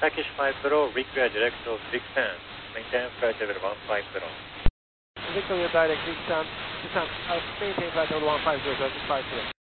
Turkish 50, reclear direct of Big Ten. Maintain flight level 150. Victor, direct, Big Ten, maintain flight level 150, Turkish 50.